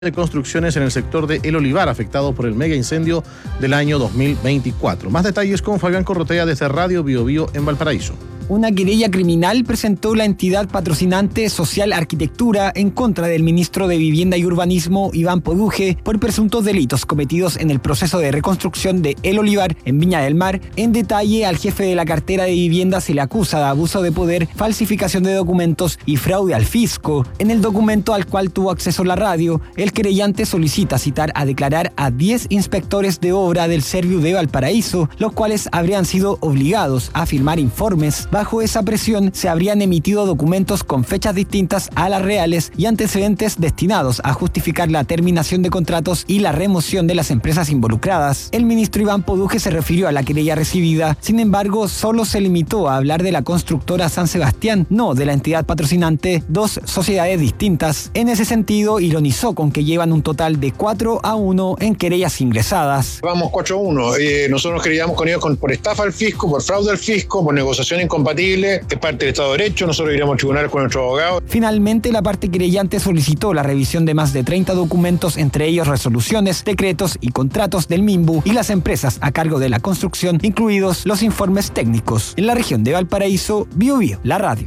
de construcciones en el sector de El Olivar, afectado por el mega incendio del año 2024. Más detalles con Fabián Corrotea desde Radio Bio Bio en Valparaíso. Una querella criminal presentó la entidad patrocinante Social Arquitectura en contra del ministro de Vivienda y Urbanismo, Iván Poduje, por presuntos delitos cometidos en el proceso de reconstrucción de El Olivar en Viña del Mar. En detalle, al jefe de la cartera de vivienda se le acusa de abuso de poder, falsificación de documentos y fraude al fisco. En el documento al cual tuvo acceso la radio, el querellante solicita citar a declarar a 10 inspectores de obra del Serviu de Valparaíso, los cuales habrían sido obligados a firmar informes. Bajo esa presión, se habrían emitido documentos con fechas distintas a las reales y antecedentes destinados a justificar la terminación de contratos y la remoción de las empresas involucradas. El ministro Iván Poduje se refirió a la querella recibida, sin embargo, solo se limitó a hablar de la constructora San Sebastián, no de la entidad patrocinante, dos sociedades distintas. En ese sentido, ironizó con que llevan un total de 4-1 en querellas ingresadas. Vamos 4-1. Nosotros queríamos con ellos por estafa al fisco, por fraude al fisco, por negociación incompatible, es parte del Estado de Derecho, nosotros iríamos al tribunal con nuestro abogado. Finalmente, la parte querellante solicitó la revisión de más de 30 documentos, entre ellos resoluciones, decretos y contratos del MIMBU y las empresas a cargo de la construcción, incluidos los informes técnicos. En la región de Valparaíso, Bio Bio, la radio.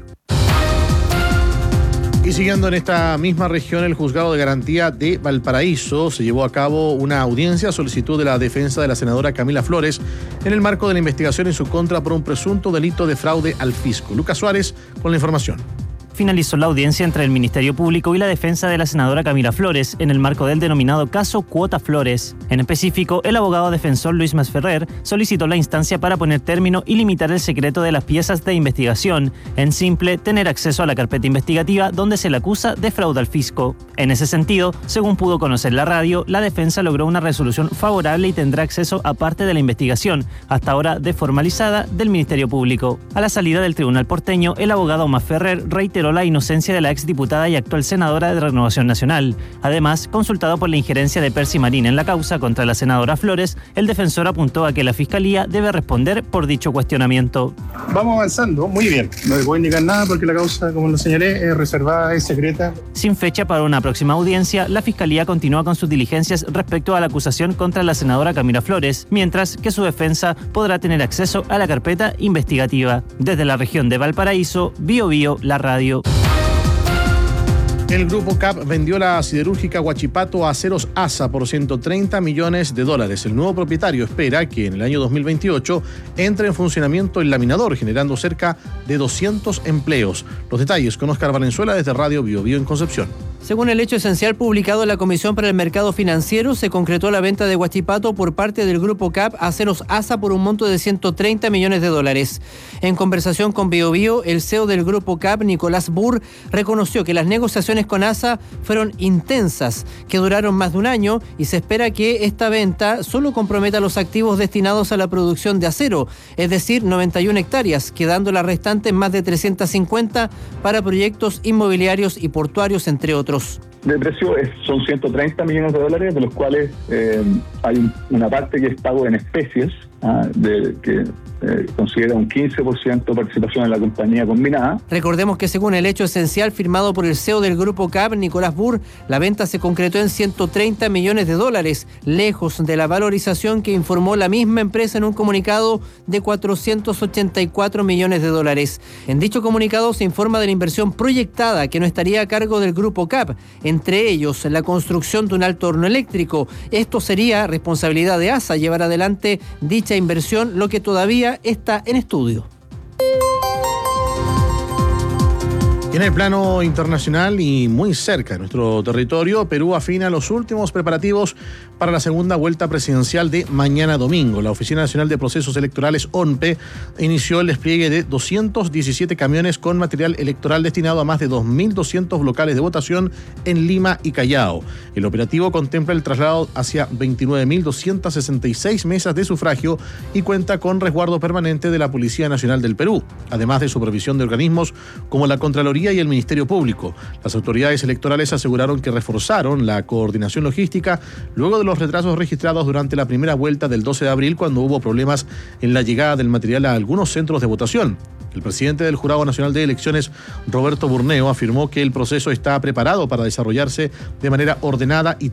Y siguiendo en esta misma región, el Juzgado de Garantía de Valparaíso se llevó a cabo una audiencia a solicitud de la defensa de la senadora Camila Flores en el marco de la investigación en su contra por un presunto delito de fraude al fisco. Lucas Suárez con la información. Finalizó la audiencia entre el Ministerio Público y la defensa de la senadora Camila Flores en el marco del denominado caso Cuota Flores. En específico, el abogado defensor Luis Masferrer solicitó la instancia para poner término y limitar el secreto de las piezas de investigación. En simple, tener acceso a la carpeta investigativa donde se le acusa de fraude al fisco. En ese sentido, según pudo conocer la radio, la defensa logró una resolución favorable y tendrá acceso a parte de la investigación, hasta ahora desformalizada, del Ministerio Público. A la salida del tribunal porteño, el abogado Masferrer reiteró la inocencia de la exdiputada y actual senadora de Renovación Nacional. Además, consultado por la injerencia de Percy Marín en la causa contra la senadora Flores, el defensor apuntó a que la Fiscalía debe responder por dicho cuestionamiento. Vamos avanzando, muy bien. No les voy a indicar nada porque la causa, como lo señalé, es reservada, es secreta. Sin fecha para una próxima audiencia, la Fiscalía continúa con sus diligencias respecto a la acusación contra la senadora Camila Flores, mientras que su defensa podrá tener acceso a la carpeta investigativa. Desde la región de Valparaíso, Bio Bio, la radio. El Grupo CAP vendió la siderúrgica Huachipato a Aceros ASA por $130 millones. El nuevo propietario espera que en el año 2028 entre en funcionamiento el laminador, generando cerca de 200 empleos. Los detalles con Oscar Valenzuela desde Radio Bio Bio en Concepción. Según el hecho esencial publicado en la Comisión para el Mercado Financiero, se concretó la venta de Huachipato por parte del Grupo CAP a Aceros ASA por un monto de $130 millones. En conversación con Bio Bio, el CEO del Grupo CAP, Nicolás Burr, reconoció que las negociaciones con ASA fueron intensas, que duraron más de un año, y se espera que esta venta solo comprometa los activos destinados a la producción de acero, es decir, 91 hectáreas, quedando las restantes más de 350 para proyectos inmobiliarios y portuarios, entre otros. De precio son $130 millones, de los cuales hay una parte que es pago en especies, que considera un 15% participación en la compañía combinada. Recordemos que según el hecho esencial firmado por el CEO del Grupo CAP, Nicolás Burr, la venta se concretó en $130 millones, lejos de la valorización que informó la misma empresa en un comunicado de $484 millones. En dicho comunicado se informa de la inversión proyectada que no estaría a cargo del Grupo CAP, entre ellos la construcción de un alto horno eléctrico. Esto sería responsabilidad de ASA llevar adelante dicha inversión, lo que todavía está en estudio. En el plano internacional y muy cerca de nuestro territorio, Perú afina los últimos preparativos para la segunda vuelta presidencial de mañana domingo. La Oficina Nacional de Procesos Electorales, ONPE, inició el despliegue de 217 camiones con material electoral destinado a más de 2.200 locales de votación en Lima y Callao. El operativo contempla el traslado hacia 29.266 mesas de sufragio y cuenta con resguardo permanente de la Policía Nacional del Perú, además de supervisión de organismos como la Contraloría Contraloría y el Ministerio Público. Las autoridades electorales aseguraron que reforzaron la coordinación logística luego de los retrasos registrados durante la primera vuelta del 12 de abril, cuando hubo problemas en la llegada del material a algunos centros de votación. El presidente del Jurado Nacional de Elecciones, Roberto Burneo, afirmó que el proceso está preparado para desarrollarse de manera ordenada y